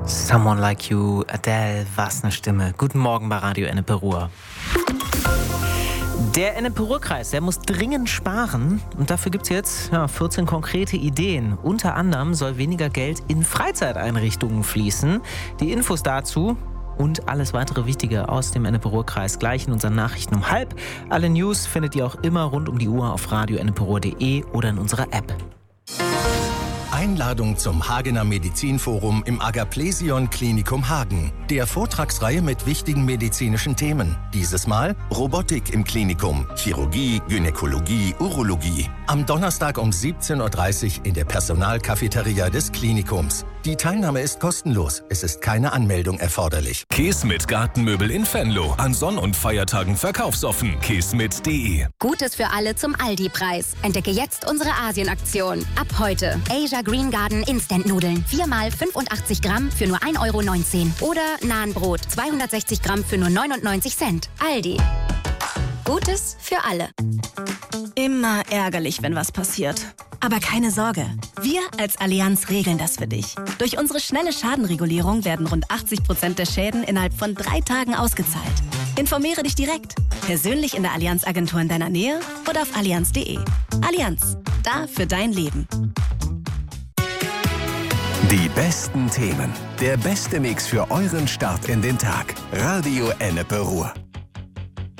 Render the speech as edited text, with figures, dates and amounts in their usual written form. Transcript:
Someone Like You, Adele, was eine Stimme. Guten Morgen bei Radio Ennepe Ruhr. Der Ennepe-Ruhr-Kreis, der muss dringend sparen und dafür gibt es jetzt 14 konkrete Ideen. Unter anderem soll weniger Geld in Freizeiteinrichtungen fließen. Die Infos dazu und alles weitere Wichtige aus dem Ennepe-Ruhr-Kreis gleich in unseren Nachrichten um 12:30. Alle News findet ihr auch immer rund um die Uhr auf radioenneperuhr.de oder in unserer App. Einladung zum Hagener Medizinforum im Agaplesion Klinikum Hagen. Der Vortragsreihe mit wichtigen medizinischen Themen. Dieses Mal Robotik im Klinikum, Chirurgie, Gynäkologie, Urologie. Am Donnerstag um 17:30 Uhr in der Personalcafeteria des Klinikums. Die Teilnahme ist kostenlos. Es ist keine Anmeldung erforderlich. Kismet Gartenmöbel in Venlo. An Sonn- und Feiertagen verkaufsoffen. Kismet.de. Gutes für alle zum Aldi-Preis. Entdecke jetzt unsere Asien-Aktion. Ab heute Asia Green Garden Instant-Nudeln. 4x 85 Gramm für nur 1,19 €. Oder Nahenbrot 260 Gramm für nur 99 Cent. Aldi. Gutes für alle. Immer ärgerlich, wenn was passiert. Aber keine Sorge, wir als Allianz regeln das für dich. Durch unsere schnelle Schadenregulierung werden rund 80% der Schäden innerhalb von 3 Tagen ausgezahlt. Informiere dich direkt, persönlich in der Allianz-Agentur in deiner Nähe oder auf allianz.de. Allianz, da für dein Leben. Die besten Themen. Der beste Mix für euren Start in den Tag. Radio Ennepe Ruhr.